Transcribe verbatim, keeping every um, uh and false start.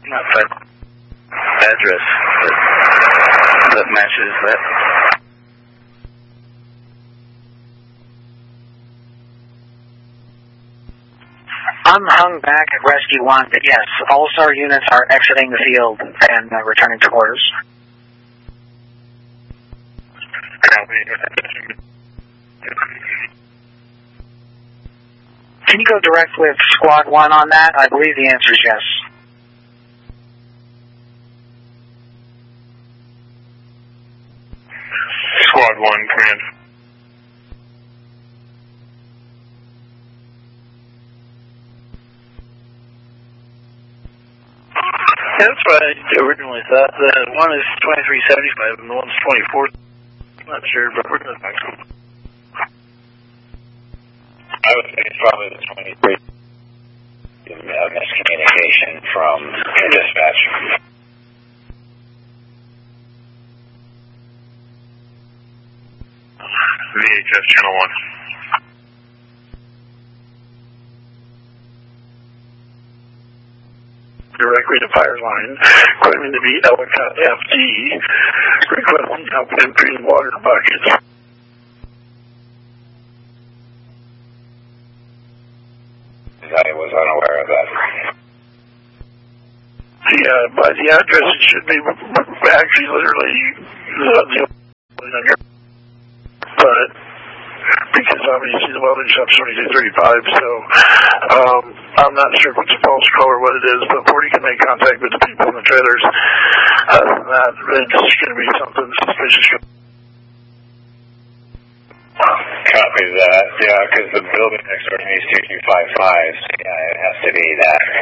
not that address that, that matches that. I'm hung back at Rescue one, but yes, all SAR units are exiting the field and uh, returning to quarters. Can you go direct with Squad one on that? I believe the answer is yes. Squad one, command. That's what I originally thought. The one is twenty-three seventy-five and the one's twenty-four. I'm not sure, but we're going to maximum. I would think it's probably the twenty-three. Uh, miscommunication from your dispatch. V H S channel one. Directly to fire line, claiming to be Ellicott F D, requesting help emptying water buckets. I was unaware of that. Yeah, by the address, it should be actually literally the only but because obviously the welding shop's twenty-two thirty-five, so um, I'm not sure if it's a false call or what it is, but forty can make contact with the people in the trailers. Other than that, it's going to be something suspicious. Copy that, yeah, because the building next door to me is two two five five, so yeah, it has to be that.